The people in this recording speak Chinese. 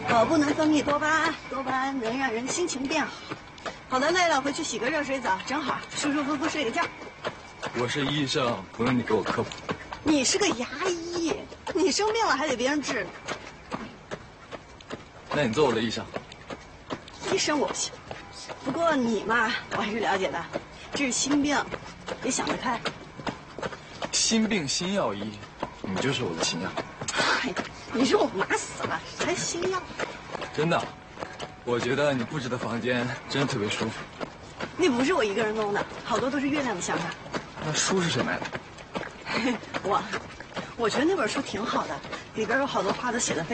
不能分泌多巴胺，多巴胺能让人心情变好。好的，累了回去洗个热水澡，正好舒舒服服睡个觉。 我是医生，不用你给我科普。 你是个牙医，你生病了还得别人治。 那你做我的医生。 医生我不行，不过你嘛，我还是了解的。治心病，得想得开。 心病心药医，你就是我的心药。 哎，你说我麻死了，才心药。 真的，我觉得你布置的房间真的特别舒服。 那不是我一个人弄的，好多都是月亮的想法。 那书是谁买的？ 我觉得那本书挺好的，里边有好多话都写得